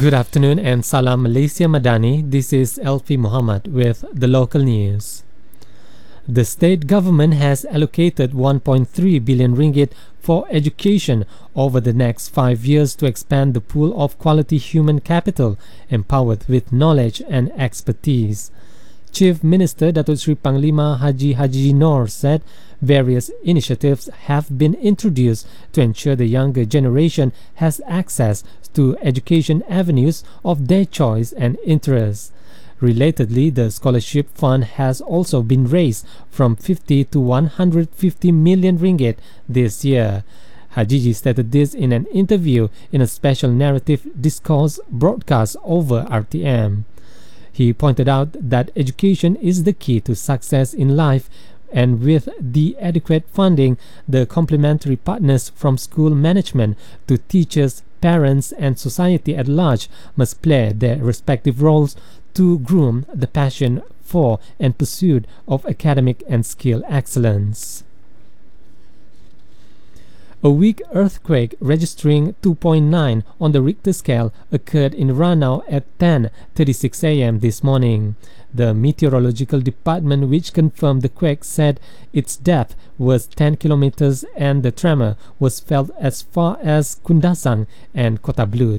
Good afternoon and Salam Malaysia Madani. This is Elfi Muhammad with the local news. The state government has allocated 1.3 billion ringgit for education over the next 5 years to expand the pool of quality human capital empowered with knowledge and expertise. Chief Minister Datuk Seri Panglima Haji Noor said various initiatives have been introduced to ensure the younger generation has access to education avenues of their choice and interest. Relatedly, the scholarship fund has also been raised from 50 to 150 million ringgit this year. Hajiji stated this in an interview in a special narrative discourse broadcast over RTM. He pointed out that education is the key to success in life, and with the adequate funding, the complementary partners from school management to teachers, parents and society at large must play their respective roles to groom the passion for and pursuit of academic and skill excellence. A weak earthquake registering 2.9 on the Richter scale occurred in Ranau at 10:36 a.m. this morning. The meteorological department, which confirmed the quake, said its depth was 10 kilometers and the tremor was felt as far as Kundasang and Kota Blut.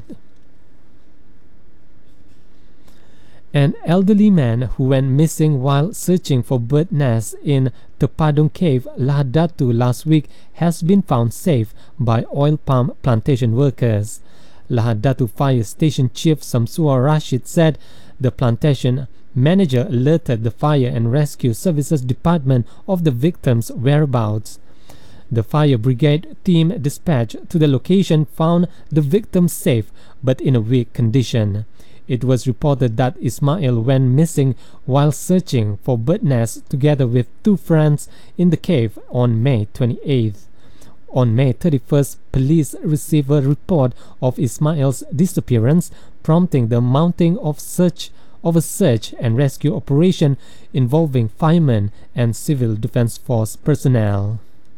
An elderly man who went missing while searching for bird nests in Tepadung Cave, Lahad Datu last week has been found safe by oil palm plantation workers. Lahad Datu Fire Station Chief Samsua Rashid said the plantation manager alerted the Fire and Rescue Services Department of the victim's whereabouts. The fire brigade team dispatched to the location found the victim safe but in a weak condition. It was reported that Ismail went missing while searching for bird nests together with two friends in the cave on May 28th. On May 31st, police received a report of Ismail's disappearance, prompting the mounting of a search and rescue operation involving firemen and civil defense force personnel.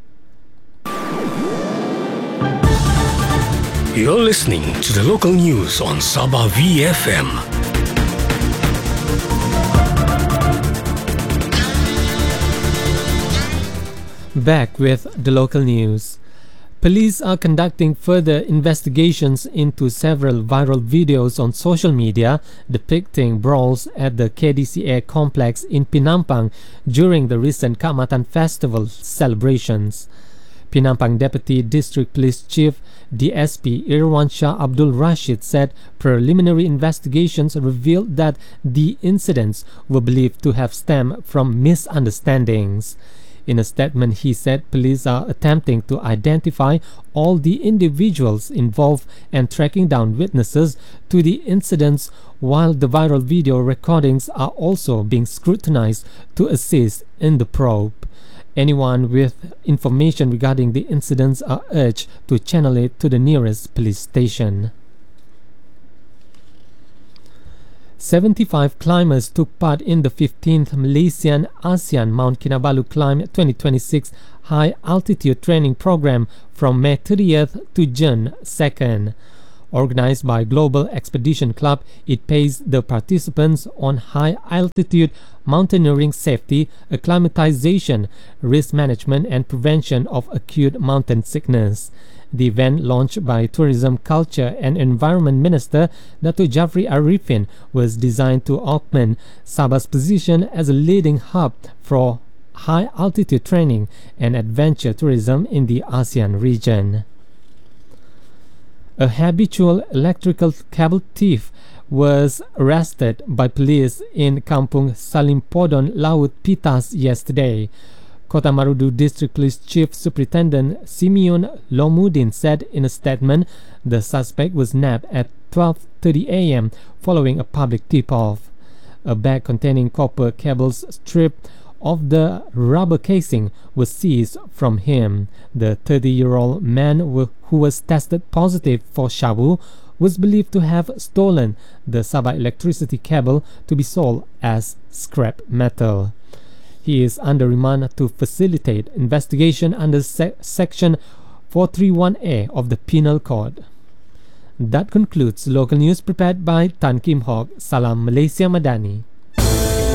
You're listening to the local news on Sabah VFM. Back with the local news. Police are conducting further investigations into several viral videos on social media depicting brawls at the KDCA complex in Penampang during the recent Kaamatan Festival celebrations. Penampang Deputy District Police Chief DSP Irwan Shah Abdul Rashid said preliminary investigations revealed that the incidents were believed to have stemmed from misunderstandings. In a statement, he said police are attempting to identify all the individuals involved and tracking down witnesses to the incidents, while the viral video recordings are also being scrutinized to assist in the probe. Anyone with information regarding the incidents are urged to channel it to the nearest police station. 75 climbers took part in the 15th Malaysian ASEAN Mount Kinabalu Climb 2026 high altitude training program from May 30th to June 2nd. Organized by Global Expedition Club, it pays the participants on high altitude mountaineering safety, acclimatization, risk management and prevention of acute mountain sickness. The event, launched by Tourism, Culture and Environment Minister Datuk Jafri Arifin, was designed to augment Sabah's position as a leading hub for high altitude training and adventure tourism in the ASEAN region. A habitual electrical cable thief was arrested by police in Kampung Salimpodon, Laut Pitas yesterday. Kota Marudu District Police Chief Superintendent Simeon Lomudin said in a statement the suspect was nabbed at 12:30 a.m. following a public tip-off. A bag containing copper cables stripped of the rubber casing was seized from him. The 30-year-old man who was tested positive for shabu was believed to have stolen the Sabah electricity cable to be sold as scrap metal. He is under remand to facilitate investigation under Section 431A of the Penal Code. That concludes local news prepared by Tan Kim Hok. Salam Malaysia Madani.